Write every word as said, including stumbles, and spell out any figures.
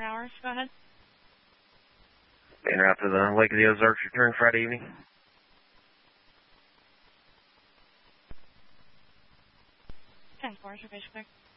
four hours. Go ahead. En route to the Lake of the Ozarks, return Friday evening. ten four, reservation clear.